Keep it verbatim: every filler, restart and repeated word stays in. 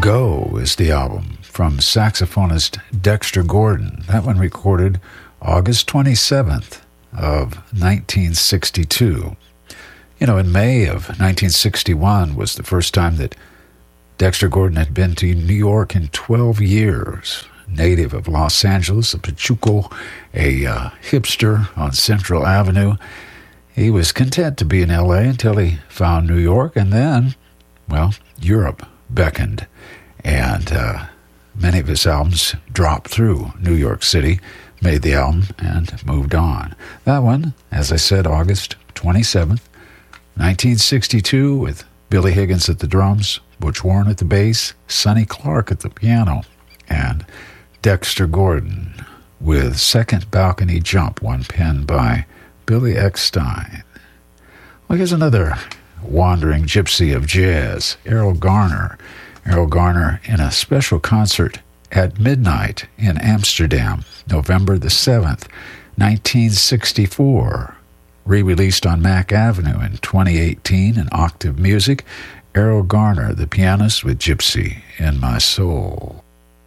Go is the album from saxophonist Dexter Gordon. That one recorded August twenty-seventh of nineteen sixty-two. You know, in May of nineteen sixty-one was the first time that Dexter Gordon had been to New York in twelve years. Native of Los Angeles, a Pachuco, a uh, hipster on Central Avenue. He was content to be in L A until he found New York, and then, well, Europe beckoned. And uh, many of his albums dropped through New York City, made the album, and moved on. That one, as I said, August twenty-seventh, nineteen sixty-two, with Billy Higgins at the drums, Butch Warren at the bass, Sonny Clark at the piano, and Dexter Gordon with Second Balcony Jump, one penned by Billy Eckstine. Well, here's another wandering gypsy of jazz, Erroll Garner. Erroll Garner in a special concert at midnight in Amsterdam, November the seventh, nineteen sixty-four. Re-released on Mack Avenue in twenty eighteen in Octave Music. Erroll Garner, the pianist with Gypsy in My Soul.